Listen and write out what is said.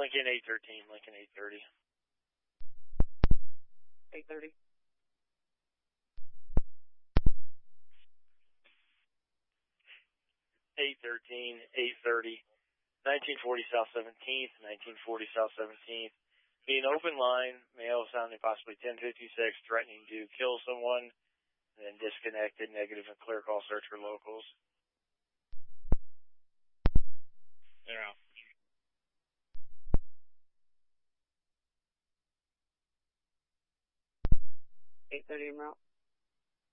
Lincoln 813, Lincoln 830. 830. 813, 830, 1940 South 17th, 1940 South 17th. Be an open line, male sounding possibly 1056, threatening to kill someone, and then disconnected, negative and clear call search for locals. Yeah. 830 en route.